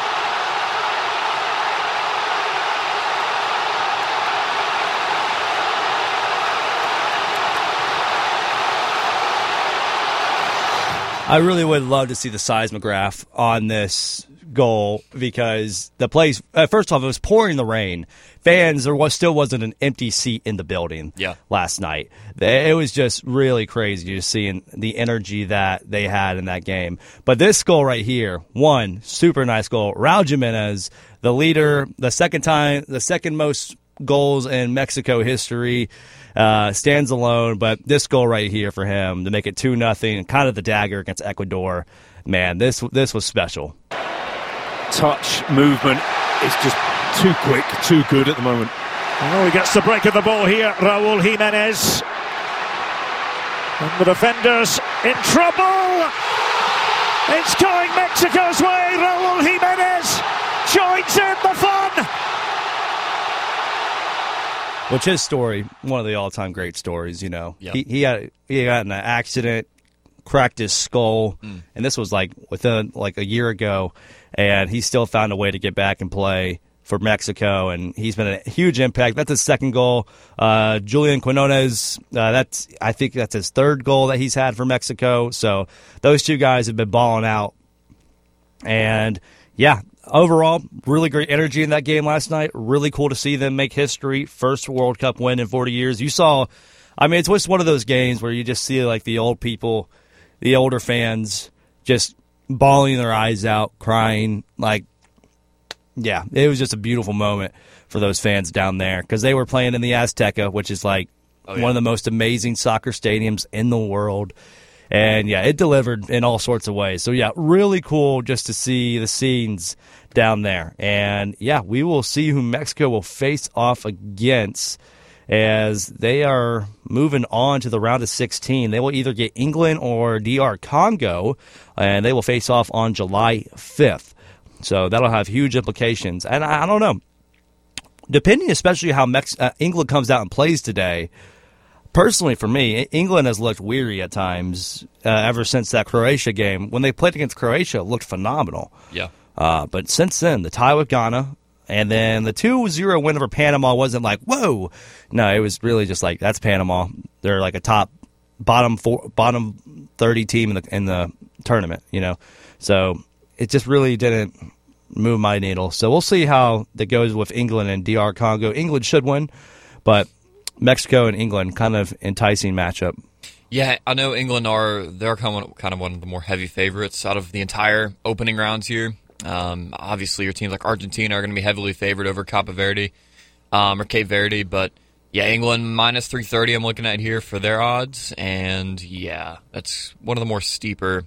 I really would love to see the seismograph on this goal because the place, uh, first off, it was pouring the rain. Fans, there was still wasn't an empty seat in the building Yeah. last night. It was just really crazy just seeing the energy that they had in that game. But this goal right here, one super nice goal. Raul Jimenez, the leader, the second time, the second most goals in Mexico history, uh, stands alone. But this goal right here for him to make it two nothing, kind of the dagger against Ecuador. Man, this this was special. Touch, movement, it's just too quick, too good at the moment. Oh, he gets the break of the ball here, Raul Jimenez. And the defenders in trouble. It's going Mexico's way. Raul Jimenez joins in the fun. Which his story, one of the all-time great stories, you know. Yep. He he had he got in an accident, cracked his skull, Mm. and this was like within like a year ago, and he still found a way to get back and play for Mexico, and he's been a huge impact. That's his second goal. Uh, Julian Quiñones, uh, that's I think that's his third goal that he's had for Mexico. So those two guys have been balling out, and yeah. Overall, really great energy in that game last night. Really cool to see them make history. First World Cup win in forty years. You saw, I mean, it's just one of those games where you just see like the old people, the older fans, just bawling their eyes out, crying. Like, yeah, it was just a beautiful moment for those fans down there because they were playing in the Azteca, which is like Oh, yeah. one of the most amazing soccer stadiums in the world. And, yeah, it delivered in all sorts of ways. So, yeah, really cool just to see the scenes down there. And, yeah, we will see who Mexico will face off against as they are moving on to the round of sixteen. They will either get England or D R Congo, and they will face off on July fifth. So that'll have huge implications. And I, I don't know. Depending especially how Mex- uh, England comes out and plays today, personally, for me, England has looked weary at times uh, ever since that Croatia game. When they played against Croatia, it looked phenomenal. Yeah. Uh, but since then, the tie with Ghana and then the two zero win over Panama wasn't like, whoa. No, it was really just like, that's Panama. They're like a top, bottom four, bottom thirty team in the in the tournament, you know. So it just really didn't move my needle. So we'll see how that goes with England and D R Congo. England should win, but Mexico and England, kind of enticing matchup. Yeah, I know England are they're kind of kind of one of the more heavy favorites out of the entire opening rounds here. Um, obviously, your teams like Argentina are going to be heavily favored over Cape Verde um, or Cape Verde, but yeah, England minus three thirty. I'm looking at here for their odds, and yeah, that's one of the more steeper,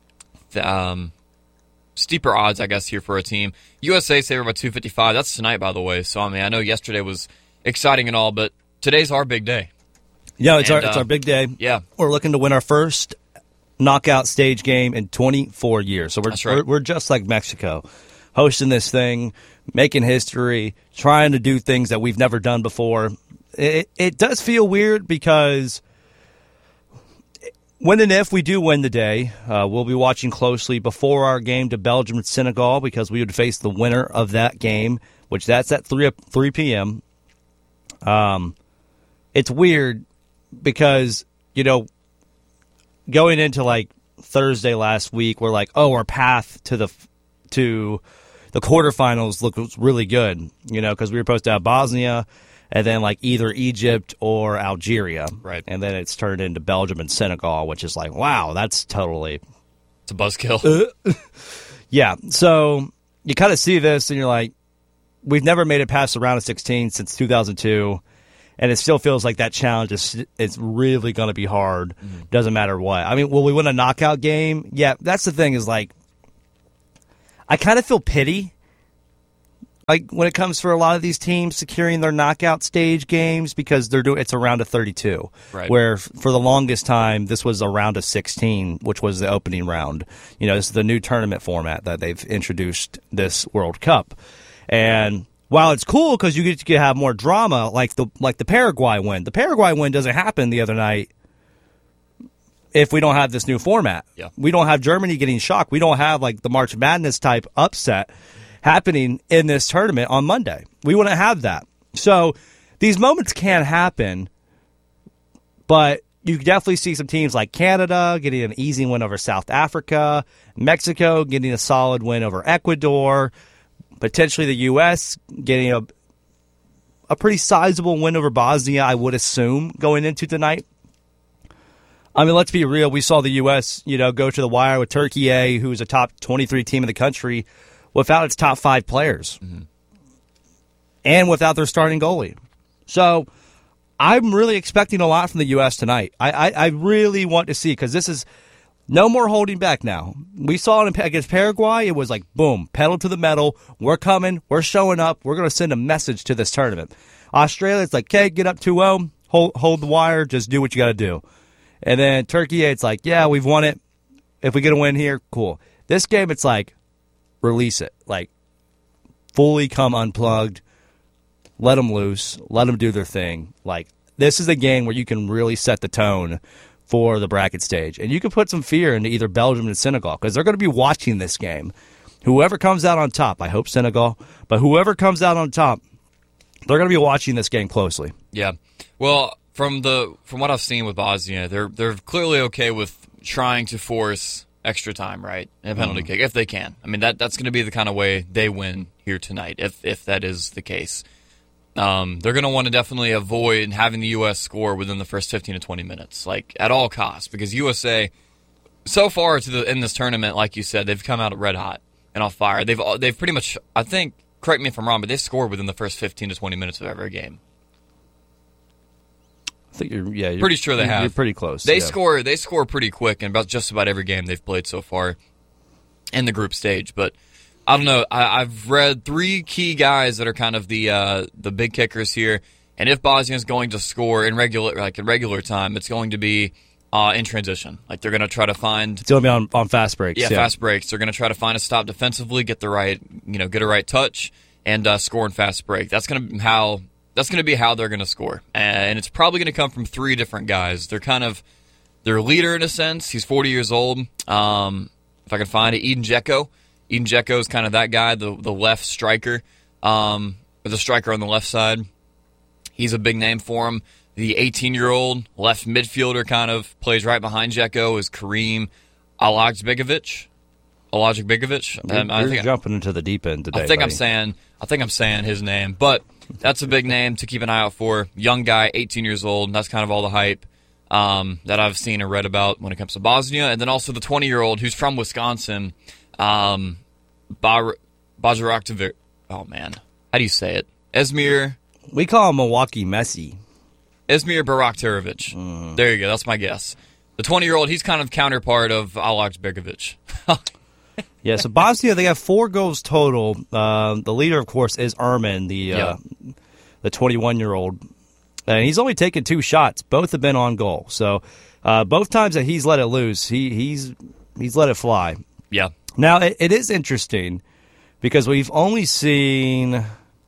um, steeper odds, I guess, here for a team. U S A favored by two fifty-five. That's tonight, by the way. So I mean, I know yesterday was exciting and all, but today's our big day. Yeah, it's And, our it's uh, our big day. Yeah, we're looking to win our first knockout stage game in twenty-four years. So we're That's right. we're, we're just like Mexico, hosting this thing, making history, trying to do things that we've never done before. It it does feel weird because when and if we do win the day, uh, we'll be watching closely before our game to Belgium and Senegal because we would face the winner of that game, which that's at three p.m. Um, it's weird because, you know, going into like Thursday last week, we're like, oh, our path to the to the quarterfinals look really good, you know, because we were supposed to have Bosnia and then like either Egypt or Algeria. Right. And then it's turned into Belgium and Senegal, which is like, wow, that's totally... It's a buzzkill. Yeah, so you kind of see this and you're like, we've never made it past the round of sixteen since two thousand two, and it still feels like that challenge is it's really going to be hard. Mm-hmm. Doesn't matter what. I mean, will we win a knockout game? Yeah, that's the thing is like, I kind of feel pity like when it comes for a lot of these teams securing their knockout stage games because they're doing it's a round of thirty-two. Right. Where f- for the longest time this was a round of sixteen, which was the opening round. You know, this is the new tournament format that they've introduced this World Cup. And while it's cool because you get to have more drama, like the like the Paraguay win, the Paraguay win doesn't happen the other night if we don't have this new format. Yeah. We don't have Germany getting shocked. We don't have like the March Madness type upset happening in this tournament on Monday. We wouldn't have that. So these moments can happen, but you definitely see some teams like Canada getting an easy win over South Africa, Mexico getting a solid win over Ecuador, potentially the U S getting a a pretty sizable win over Bosnia, I would assume, going into tonight. I mean, let's be real. We saw the U S, you know, go to the wire with Turkey A, who is a top twenty-three team in the country, without its top five players. Mm-hmm. And without their starting goalie. So I'm really expecting a lot from the U S tonight. I, I, I really want to see, because this is no more holding back now. We saw it against Paraguay. It was like, boom, pedal to the metal. We're coming. We're showing up. We're going to send a message to this tournament. Australia, it's like, okay, get up two oh, hold, hold the wire, just do what you got to do. And then Turkey, it's like, yeah, we've won it. If we get a win here, cool. This game, it's like, release it. Like, fully come unplugged. Let them loose. Let them do their thing. Like, this is a game where you can really set the tone for the bracket stage. And you can put some fear into either Belgium and Senegal because they're going to be watching this game. Whoever comes out on top, I hope Senegal, but whoever comes out on top, they're going to be watching this game closely. Yeah. Well, from the from what I've seen with Bosnia, they're they're clearly okay with trying to force extra time, right? And a penalty mm. kick, if they can. I mean, that that's going to be the kind of way they win here tonight, if if that is the case. Um, they're going to want to definitely avoid having the U S score within the first fifteen to twenty minutes, like at all costs, because U S A, so far to the in this tournament, like you said, they've come out red hot and on fire. They've they've pretty much, I think, correct me if I'm wrong, but they scored within the first fifteen to twenty minutes of every game. I think you're, yeah, you're, pretty sure they you're, have. You're pretty close. They yeah. score they score pretty quick in about just about every game they've played so far in the group stage, but. I don't know. I, I've read three key guys that are kind of the uh, the big kickers here, and if Bosnia is going to score in regular like in regular time, it's going to be uh, in transition. Like they're going to try to find. It's going to be on, on fast breaks. Yeah, yeah, fast breaks. They're going to try to find a stop defensively, get the right you know get a right touch, and uh, score in fast break. That's going to be how that's going to be how they're going to score, and it's probably going to come from three different guys. They're kind of their leader in a sense. He's forty years old. Um, if I can find it, Edin Dzeko. Edin Dzeko is kind of that guy, the the left striker, um, or the striker on the left side. He's a big name for him. The eighteen-year-old left midfielder kind of plays right behind Dzeko is Karim Alagbegovic. Alagbegovic. You're, um, I you're think jumping into the deep end today. I think buddy. I'm saying I think I'm saying his name, but that's a big name to keep an eye out for. Young guy, eighteen years old. And that's kind of all the hype um, that I've seen and read about when it comes to Bosnia, and then also the twenty-year-old who's from Wisconsin. Um, Bar- Bajaraktovic. Oh man, how do you say it? Esmir. We call him Milwaukee Messi. Esmir Baraktarovic. Mm. There you go. That's my guess. The twenty-year-old. He's kind of counterpart of Alagbegovic. Yeah. So Bosnia, they have four goals total. Uh, the leader, of course, is Erman, the uh, yeah. the twenty-one-year-old, and he's only taken two shots. Both have been on goal. So uh, both times that he's let it loose, he he's he's let it fly. Yeah. Now, it, it is interesting because we've only seen,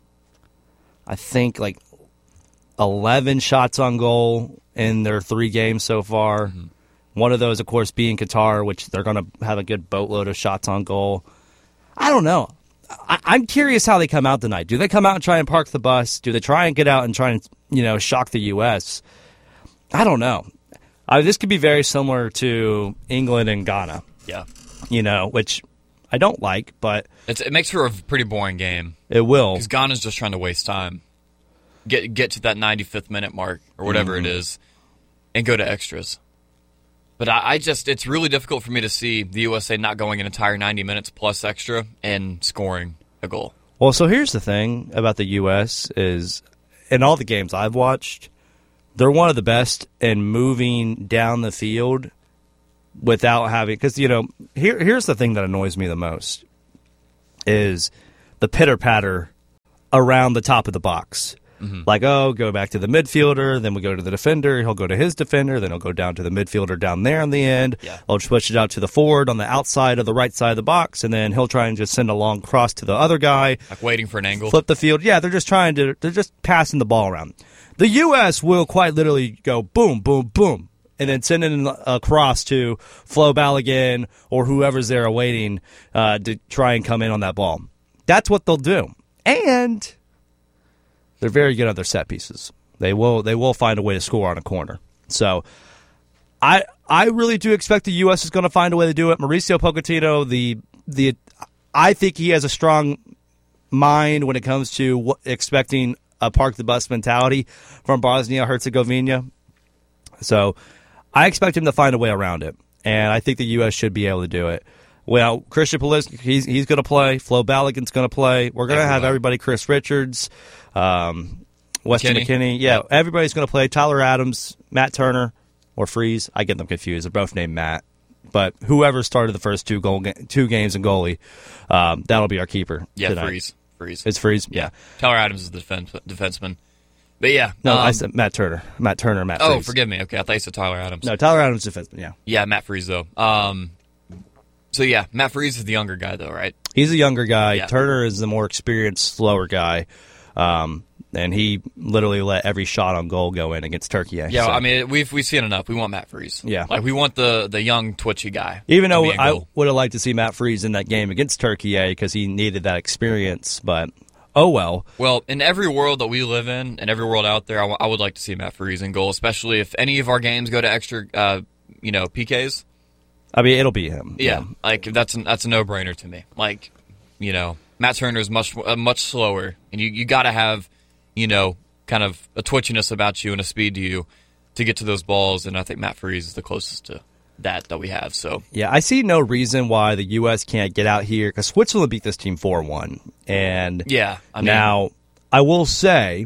I think, like eleven shots on goal in their three games so far. Mm-hmm. One of those, of course, being Qatar, which they're going to have a good boatload of shots on goal. I don't know. I, I'm curious how they come out tonight. Do they come out and try and park the bus? Do they try and get out and try and, you know, shock the U S? I don't know. I mean, this could be very similar to England and Ghana. Yeah. You know, which I don't like, but it's, it makes for a pretty boring game. It will, because Ghana's just trying to waste time, get get to that ninety-fifth minute mark or whatever mm-hmm. it is, and go to extras. But I, I just it's really difficult for me to see the U S A not going an entire ninety minutes plus extra and scoring a goal. Well, so here's the thing about the U S is, in all the games I've watched, they're one of the best in moving down the field without having, because, you know, here here's the thing that annoys me the most is the pitter-patter around the top of the box. Mm-hmm. Like, oh, go back to the midfielder, then we go to the defender, he'll go to his defender, then he'll go down to the midfielder down there in the end. Yeah. He'll switch it out to the forward on the outside of the right side of the box, and then he'll try and just send a long cross to the other guy. Like waiting for an angle. Flip the field. Yeah, they're just trying to, they're just passing the ball around. The U S will quite literally go boom, boom, boom, and then send it across to Flo Balogun or whoever's there awaiting uh, to try and come in on that ball. That's what they'll do. And they're very good at their set pieces. They will they will find a way to score on a corner. So I I really do expect the U S is going to find a way to do it. Mauricio Pochettino, the the I think he has a strong mind when it comes to what, expecting a park the bus mentality from Bosnia-Herzegovina. So I expect him to find a way around it, and I think the U S should be able to do it. Well, Christian Pulisic, he's he's going to play. Flo Balogun's going to play. We're going to have everybody. Chris Richards, um, Weston McKinney. McKinney. Yeah, yep. Everybody's going to play. Tyler Adams, Matt Turner, or Freeze. I get them confused. They're both named Matt. But whoever started the first two goal two games in goalie, um, that'll be our keeper. Yeah, tonight. Freeze. Freeze. It's Freeze. Yeah. yeah. Tyler Adams is the defense, defenseman. But yeah. No, um, I said Matt Turner. Matt Turner, Matt Freeze. Oh, forgive me. Okay, I thought you said Tyler Adams. No, Tyler Adams is defenseman, yeah. Yeah, Matt Freeze, though. Um, so yeah, Matt Freeze is the younger guy, though, right? He's a younger guy. Yeah. Turner is the more experienced, slower guy. Um, and he literally let every shot on goal go in against Turkey. Yeah, so. I mean, we've we've seen enough. We want Matt Freeze. Yeah. Like, we want the, the young, twitchy guy. Even though I would have liked to see Matt Freeze in that game against Turkey because he needed that experience, but oh well. Well, in every world that we live in, and every world out there, I, w- I would like to see Matt Freeze in goal, especially if any of our games go to extra, uh, you know, P Ks. I mean, it'll be him. Yeah, yeah. like that's an, that's a no brainer to me. Like, you know, Matt Turner is much uh, much slower, and you you got to have, you know, kind of a twitchiness about you and a speed to you to get to those balls, and I think Matt Freeze is the closest to that that we have. So yeah, I see no reason why the U S can't get out here because Switzerland beat this team four one, and yeah, I mean, now I will say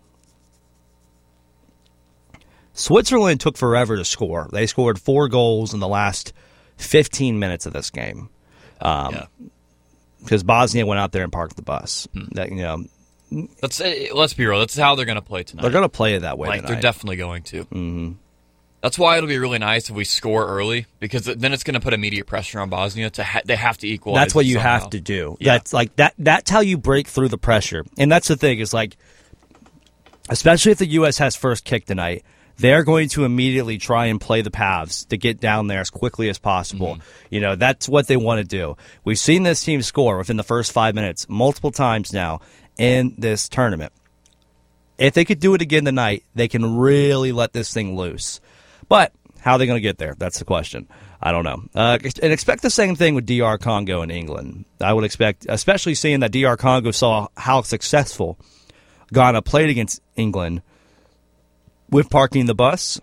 Switzerland took forever to score. They scored four goals in the last fifteen minutes of this game, um, yeah. because Bosnia went out there and parked the bus. Hmm. That you know. Let's let's be real. That's how they're going to play tonight. They're going to play it that way. Like tonight. they're definitely going to. Mm-hmm. That's why it'll be really nice if we score early because then it's going to put immediate pressure on Bosnia to ha- they have to equalize. That's what you somehow. have to do. Yeah. That's like that. That's how you break through the pressure. And that's the thing is like, especially if the U S has first kick tonight, they're going to immediately try and play the paths to get down there as quickly as possible. Mm-hmm. You know, that's what they want to do. We've seen this team score within the first five minutes multiple times now in this tournament. If they could do it again tonight, they can really let this thing loose. But how are they going to get there? That's the question. I don't know. Uh, and expect the same thing with D R Congo and England. I would expect, especially seeing that D R Congo saw how successful Ghana played against England with parking the bus.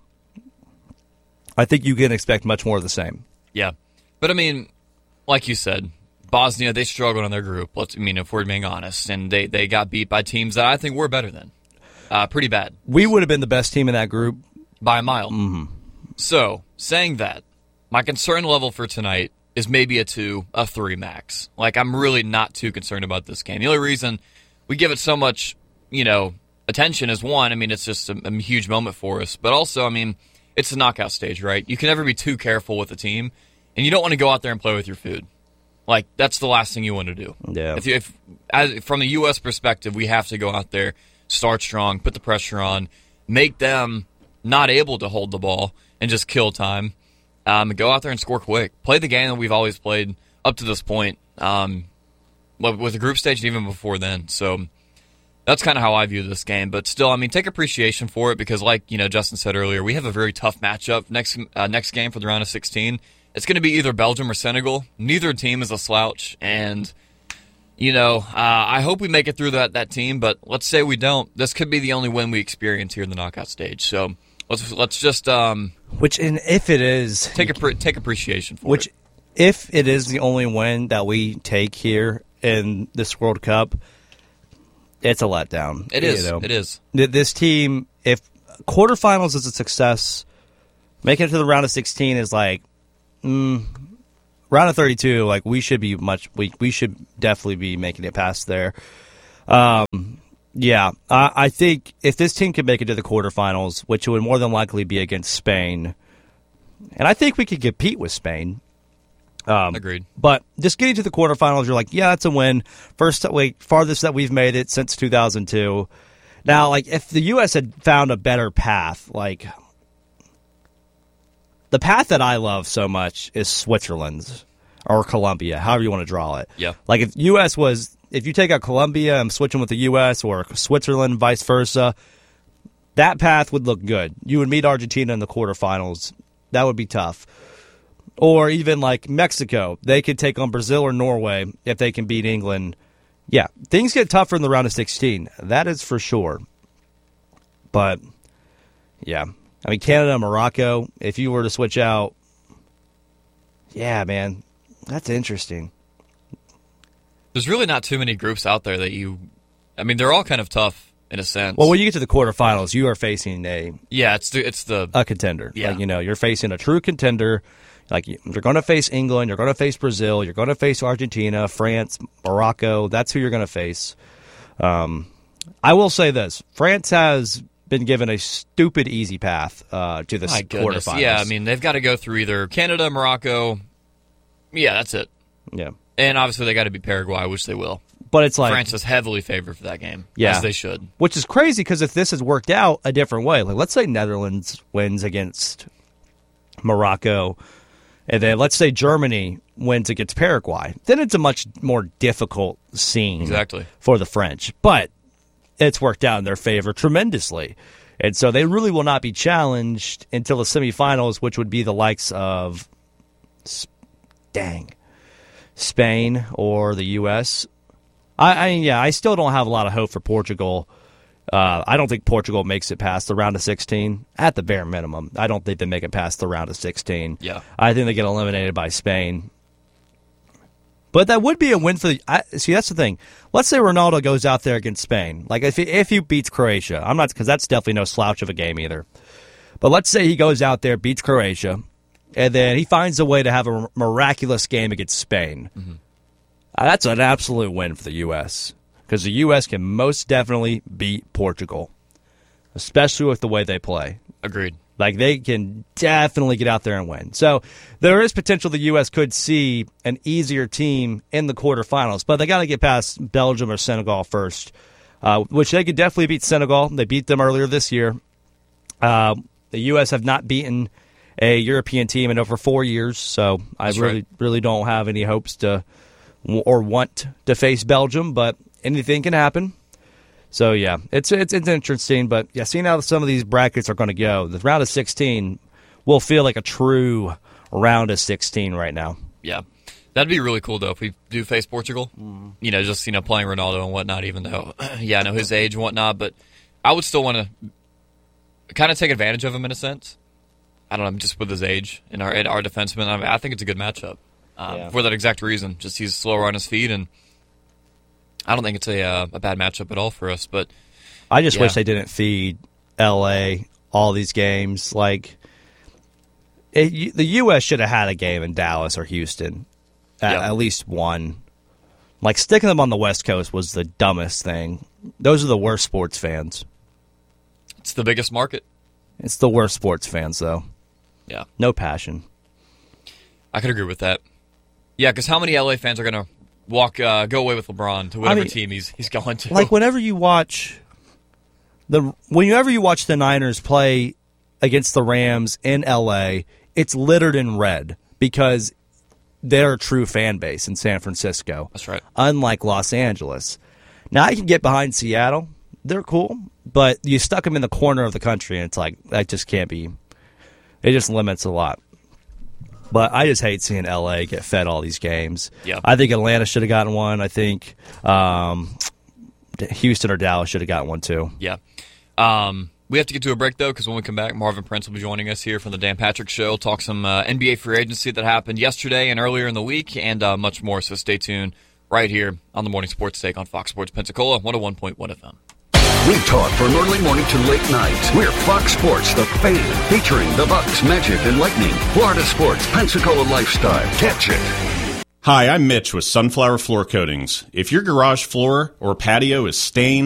I think you can expect much more of the same. Yeah. But, I mean, like you said, Bosnia, they struggled in their group. Let's, I mean, if we're being honest. And they, they got beat by teams that I think we're better than. Uh, pretty bad. We would have been the best team in that group. By a mile. Mm-hmm. So, saying that, my concern level for tonight is maybe a two, a three max. Like, I'm really not too concerned about this game. The only reason we give it so much, you know, attention is one, I mean, it's just a, a huge moment for us. But also, I mean, it's a knockout stage, right? You can never be too careful with a team, and you don't want to go out there and play with your food. Like, that's the last thing you want to do. Yeah. If, if as, from the U S perspective, we have to go out there, start strong, put the pressure on, make them not able to hold the ball and just kill time. Um, go out there and score quick. Play the game that we've always played up to this point, um, with the group stage and even before then. So that's kind of how I view this game. But still, I mean, take appreciation for it because, like you know, Justin said earlier, we have a very tough matchup next uh, next game for the round of sixteen, it's going to be either Belgium or Senegal. Neither team is a slouch, and you know, uh, I hope we make it through that that team. But let's say we don't. This could be the only win we experience here in the knockout stage. So let's let's just um, which and if it is take a take appreciation for which it. If it is the only win that we take here in this World Cup, it's a letdown. It is. You know? It is. This team, if quarterfinals is a success, making it to the round of sixteen is like mm, round of thirty-two. Like we should be much. We we should definitely be making it past there. Um, yeah, I, I think if this team could make it to the quarterfinals, which would more than likely be against Spain, and I think we could compete with Spain. Um, Agreed. But just getting to the quarterfinals, you're like, yeah, that's a win. First, wait, farthest that we've made it since two thousand two. Now, like, if the U S had found a better path, like, the path that I love so much is Switzerland's or Colombia, however you want to draw it. Yeah. Like, if U S was, if you take out Colombia and switch them with the U S or Switzerland, vice versa, that path would look good. You would meet Argentina in the quarterfinals. That would be tough. Or even like Mexico, they could take on Brazil or Norway if they can beat England. Yeah, things get tougher in the round of sixteen. That is for sure. But, yeah. I mean, Canada, Morocco, if you were to switch out, yeah, man, that's interesting. There's really not too many groups out there that you, I mean, they're all kind of tough in a sense. Well, when you get to the quarterfinals, you are facing a yeah, it's the it's the a contender. Yeah, like, you know, you're facing a true contender. Like, you're going to face England, you're going to face Brazil, you're going to face Argentina, France, Morocco. That's who you're going to face. Um, I will say this: France has been given a stupid easy path uh, to the My goodness. quarterfinals. Yeah, I mean, they've got to go through either Canada, Morocco. Yeah, that's it. Yeah, and obviously they got to be Paraguay, which they will. But it's like France is heavily favored for that game, yeah, as they should. Which is crazy because if this has worked out a different way, like let's say Netherlands wins against Morocco. And then let's say Germany wins against Paraguay. Then it's a much more difficult scene exactly. for the French. But it's worked out in their favor tremendously. And so they really will not be challenged until the semifinals, which would be the likes of, dang, Spain or the U S. I, I yeah, I still don't have a lot of hope for Portugal. Uh, I don't think Portugal makes it past the round of sixteen, at the bare minimum. I don't think they make it past the round of sixteen. Yeah. I think they get eliminated by Spain. But that would be a win for the... I, see, that's the thing. Let's say Ronaldo goes out there against Spain. Like, if he, if he beats Croatia, I'm not... Because that's definitely no slouch of a game either. But let's say he goes out there, beats Croatia, and then he finds a way to have a miraculous game against Spain. Mm-hmm. Uh, that's an absolute win for the U S Because the U S can most definitely beat Portugal, especially with the way they play. Agreed. Like, they can definitely get out there and win. So there is potential the U S could see an easier team in the quarterfinals, but they got to get past Belgium or Senegal first, uh, which they could definitely beat Senegal. They beat them earlier this year. Uh, the U S have not beaten a European team in over four years, so I That's really, right. really don't have any hopes to or want to face Belgium, but anything can happen. So, yeah, it's it's it's interesting. But, yeah, seeing how some of these brackets are going to go, the round of sixteen will feel like a true round of sixteen right now. Yeah. That'd be really cool, though, if we do face Portugal. Mm. You know, just, you know, playing Ronaldo and whatnot, even though, yeah, I know his age and whatnot. But I would still want to kind of take advantage of him in a sense. I don't know, just with his age and our, and our defenseman. I mean, I think it's a good matchup um, Yeah. for that exact reason. Just he's slower on his feet, and I don't think it's a uh, a bad matchup at all for us. But I just yeah. wish they didn't feed L A all these games. Like, it, you, the U S should have had a game in Dallas or Houston, at, Yeah. at least one. Like, sticking them on the West Coast was the dumbest thing. Those are the worst sports fans. It's the biggest market. It's the worst sports fans, though. Yeah. No passion. I could agree with that. Yeah, because how many L A fans are going to walk, uh, go away with LeBron to whatever I mean, team he's he's going to? Like, whenever you watch the whenever you watch the Niners play against the Rams in L A, it's littered in red because they're a true fan base in San Francisco. That's right. Unlike Los Angeles. Now, I can get behind Seattle. They're cool, but you stuck them in the corner of the country, and it's like, that just can't be. It just limits a lot. But I just hate seeing L A get fed all these games. Yeah. I think Atlanta should have gotten one. I think um, Houston or Dallas should have gotten one too. Yeah. Um, we have to get to a break, though, because when we come back, Marvin Prince will be joining us here from the Dan Patrick Show. Talk some uh, N B A free agency that happened yesterday and earlier in the week, and uh, much more. So stay tuned right here on the Morning Sports Take on Fox Sports Pensacola, one oh one point one F M. We talk from early morning to late night. We're Fox Sports, the Fan, featuring the Bucks, Magic, and Lightning. Florida sports, Pensacola lifestyle. Catch it. Hi, I'm Mitch with Sunflower Floor Coatings. If your garage floor or patio is stained,